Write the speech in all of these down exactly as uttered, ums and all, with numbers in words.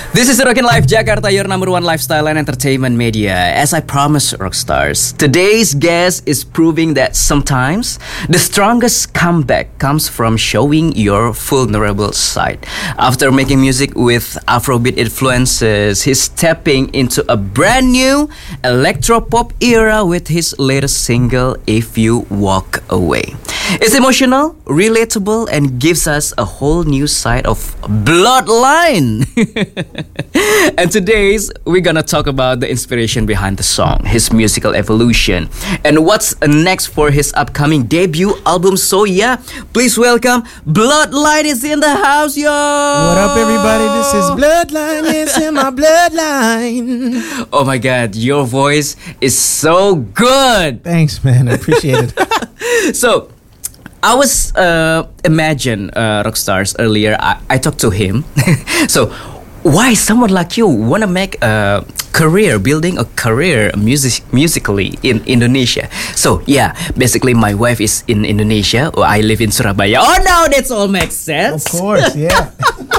This is Rockin' Life Jakarta, your number one lifestyle and entertainment media. As I promised, Rockstars, today's guest is proving that sometimes the strongest comeback comes from showing your vulnerable side. After making music with Afrobeat influences, he's stepping into a brand new electropop era with his latest single, If You Walk Away. It's emotional, relatable, and gives us a whole new side of Bloodline. And today's we're gonna talk about the inspiration behind the song, his musical evolution, and what's next for his upcoming debut album. So yeah, please welcome Bloodline is in the house, yo. What up, everybody? This is Bloodline. It's in my bloodline. Oh my God, your voice is so good. Thanks, man. I appreciate it. So, I was uh, imagine uh, Rockstars earlier. I, I talked to him. So, why someone like you wanna make a career, building a career music musically in Indonesia? So yeah, basically my wife is in Indonesia. Or I live in Surabaya. Oh no, that's all makes sense. Of course, yeah.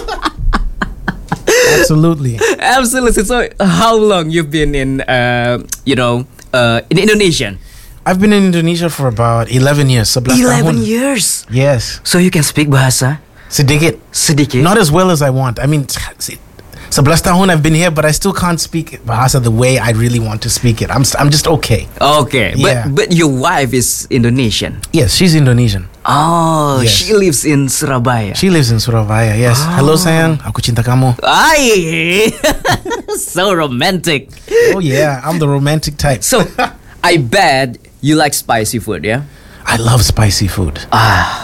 Absolutely. Absolutely. So, how long you've been in, uh, you know, uh, in Indonesian? I've been in Indonesia for about eleven years. eleven years? Yes. So you can speak bahasa? Sedikit. Sedikit? Not as well as I want. I mean, sebelas tahun I've been here, but I still can't speak bahasa the way I really want to speak it. I'm I'm just okay. Okay. Yeah. But but your wife is Indonesian? Yes, she's Indonesian. Oh, Yes. she lives in Surabaya. She lives in Surabaya, yes. Oh. Hello, sayang. Aku cinta kamu. Ay, so romantic. Oh, yeah. I'm the romantic type. So, I bet you like spicy food, yeah? I love spicy food. Ah,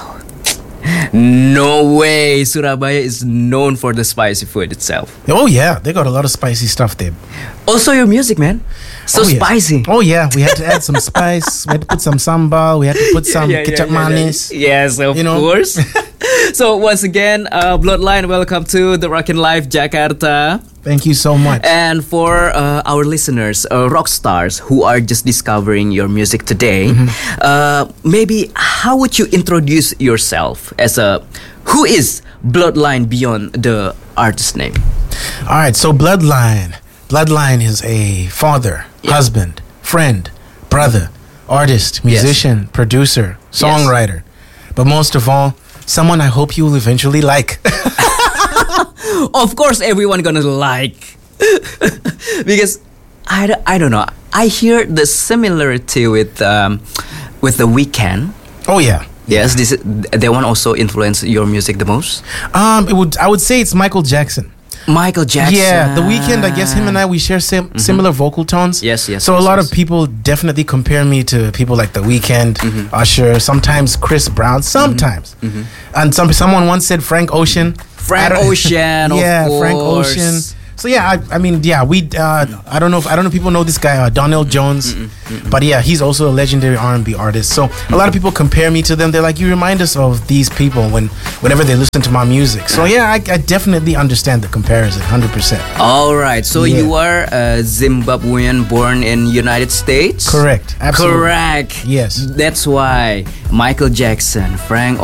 no way. Surabaya is known for the spicy food itself. Oh, yeah. They got a lot of spicy stuff there. Also, your music, man. So Oh, yes. spicy. Oh yeah, we had to add some spice. We had to put some sambal. We had to put some Yeah, yeah, kecap yeah, yeah. manis. Yes, of You know? course. So once again, uh, Bloodline, welcome to the Rockin' Life Jakarta. Thank you so much. And for uh, our listeners, uh, rock stars who are just discovering your music today, Mm-hmm. uh, maybe how would you introduce yourself as a who is Bloodline beyond the artist name? All right, so Bloodline. Bloodline is a father, Yeah. husband, friend, brother, artist, musician, producer, songwriter. But most of all, someone I hope you will eventually like. Of course, everyone gonna like because I, d- I don't know. I hear the similarity with um, with the Weeknd. Oh yeah. Yes, this that one also influenced your music the most. Um, it would I would say it's Michael Jackson. Michael Jackson. Yeah, The Weeknd, I guess him and I, we share sim- similar vocal tones. Yes, yes, So yes, a lot yes. of people definitely compare me to people like The Weeknd, Usher, sometimes Chris Brown, sometimes. And some someone once said Frank Ocean. Frank I don't- Ocean, of yeah, Frank course. Ocean. So yeah, I, I mean, yeah, we. Uh, I don't know if I don't know if people know this guy, uh, Donnell Jones, but yeah, he's also a legendary R and B artist. So a lot of people compare me to them. They're like, you remind us of these people when whenever they listen to my music. So yeah, I, I definitely understand the comparison, hundred percent. All right, so Yeah. you are a Zimbabwean born in United States? Correct. Absolutely. Correct. Yes. That's why Michael Jackson, Frank